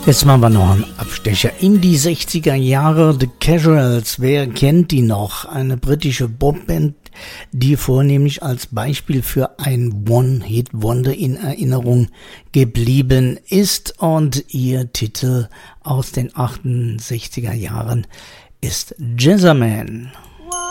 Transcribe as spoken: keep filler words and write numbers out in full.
Jetzt machen wir noch einen Abstecher in die sechziger Jahre. The Casuals, wer kennt die noch? Eine britische Popband, die vornehmlich als Beispiel für ein One-Hit-Wonder in Erinnerung geblieben ist. Und ihr Titel aus den achtundsechziger Jahren ist Jazzerman.